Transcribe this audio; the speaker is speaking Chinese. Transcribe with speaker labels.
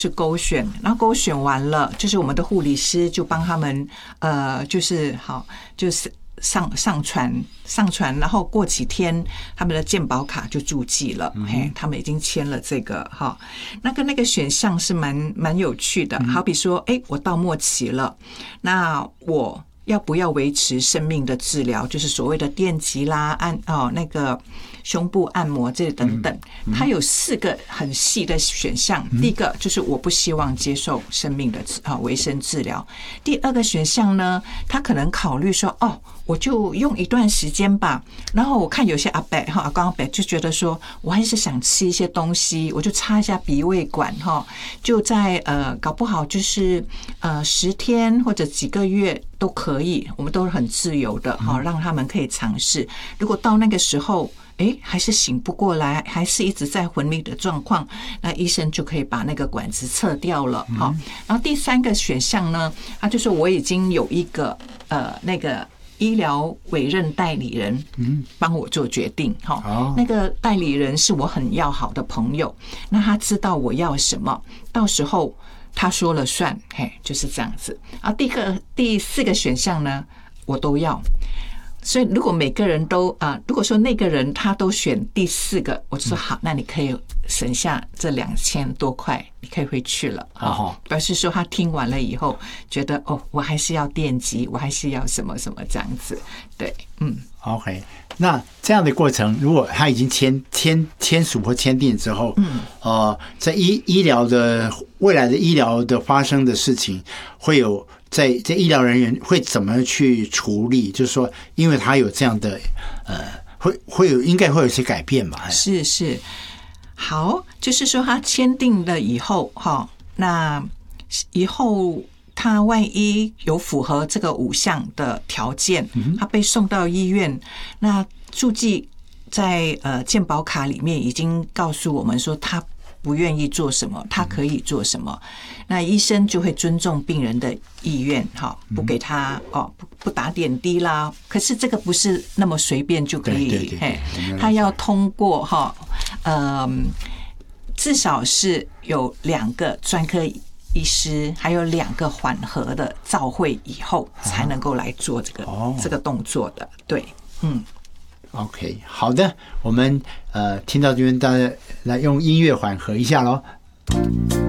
Speaker 1: 去勾选，然后勾选完了，就是我们的护理师就帮他们就是好就是上传，然后过几天他们的健保卡就注记了，他们已经签了这个哈。那个选项是蛮有趣的，好比说，我到末期了，那我要不要维持生命的治疗，就是所谓的电击啦、那个胸部按摩这等等，它有4个很细的选项。第一个就是我不希望接受生命的维生治疗。第2个选项呢，他可能考虑说，我就用一段时间吧。然后我看有些阿伯阿公阿伯就觉得说，我还是想吃一些东西，我就插一下鼻胃管就在搞不好就是10天或者几个月都可以，我们都是很自由的让他们可以尝试。如果到那个时候还是醒不过来，还是一直在昏迷的状况，那医生就可以把那个管子撤掉了然后第3个选项呢，就是我已经有一个那个医疗委任代理人帮我做决定那个代理人是我很要好的朋友，那他知道我要什么，到时候他说了算，就是这样子。第4个选项呢，我都要。所以如果每个人都如果说那个人他都选第4个，我就说好，那你可以省下这2000多块，你可以回去了表示说他听完了以后觉得我还是要电击，我还是要什么什么这样子。对
Speaker 2: OK， 那这样的过程，如果他已经签署或签订之后，在医疗的未来的医疗的发生的事情，会有在医疗人员会怎么去处理？就是说，因为他有这样的应该会有一些改变吧？
Speaker 1: 是，好，就是说他签订了以后那以后他万一有符合这个5项的条件，他被送到医院，那注记在健保卡里面已经告诉我们说他不愿意做什么，他可以做什么，那医生就会尊重病人的意愿不给他不打点滴啦。可是这个不是那么随便就可以，他要通过至少是有2个专科医师，还有2个缓和的照会以后，才能够来做这个动作的。对
Speaker 2: ，OK， 好的，我们听到这边，大家来用音乐缓和一下咯。